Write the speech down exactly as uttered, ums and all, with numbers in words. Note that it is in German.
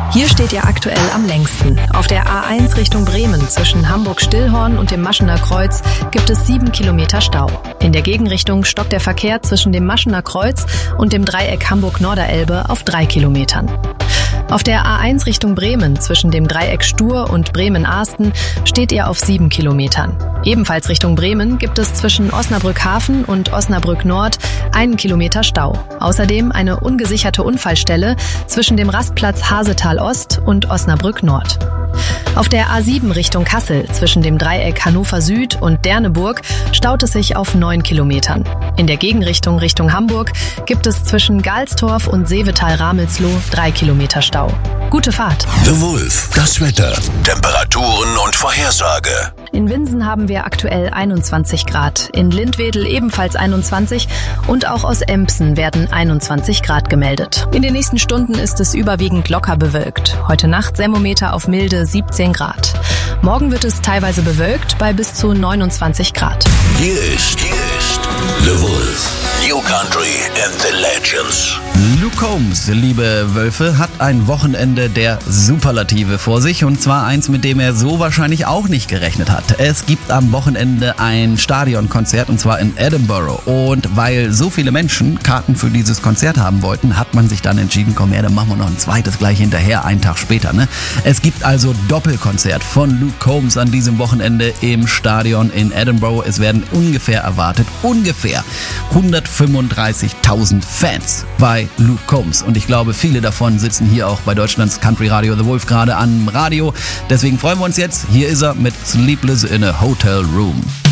Hier steht ihr aktuell am längsten. Auf der A eins Richtung Bremen zwischen Hamburg-Stillhorn und dem Maschener Kreuz gibt es sieben Kilometer Stau. In der Gegenrichtung stockt der Verkehr zwischen dem Maschener Kreuz und dem Dreieck Hamburg-Norderelbe auf drei Kilometern. Auf der A eins Richtung Bremen zwischen dem Dreieck Stur und Bremen-Ahsten steht ihr auf sieben Kilometern. Ebenfalls Richtung Bremen gibt es zwischen Osnabrück-Hafen und Osnabrück-Nord einen Kilometer Stau. Außerdem eine ungesicherte Unfallstelle zwischen dem Rastplatz Hasetal-Ost und Osnabrück-Nord. Auf der A sieben Richtung Kassel zwischen dem Dreieck Hannover Süd und Derneburg staut es sich auf neun Kilometern. In der Gegenrichtung Richtung Hamburg gibt es zwischen Galstorf und Seevetal-Ramelsloh drei Kilometer Stau. Gute Fahrt! The Wolf, das Wetter, Temperaturen und Vorhersage. In Winsen haben wir aktuell einundzwanzig Grad, in Lindwedel ebenfalls einundzwanzig und auch aus Empsen werden einundzwanzig Grad gemeldet. In den nächsten Stunden ist es überwiegend locker bewölkt. Heute Nacht Thermometer auf milde siebzehn Grad. Morgen wird es teilweise bewölkt bei bis zu neunundzwanzig Grad. Hier ist, hier ist The Wolf, New Country and the Legends. Luke Combs, liebe Wölfe, hat ein Wochenende der Superlative vor sich und zwar eins, mit dem er so wahrscheinlich auch nicht gerechnet hat. Es gibt am Wochenende ein Stadionkonzert und zwar in Edinburgh und weil so viele Menschen Karten für dieses Konzert haben wollten, hat man sich dann entschieden, komm her, dann machen wir noch ein zweites gleich hinterher, einen Tag später. Ne? Es gibt also Doppelkonzert von Luke Combs an diesem Wochenende im Stadion in Edinburgh. Es werden ungefähr erwartet, ungefähr hundertfünfunddreißigtausend Fans bei Luke Combs. Und ich glaube, viele davon sitzen hier auch bei Deutschlands Country Radio The Wolf gerade am Radio. Deswegen freuen wir uns jetzt. Hier ist er mit Sleepless in a Hotel Room.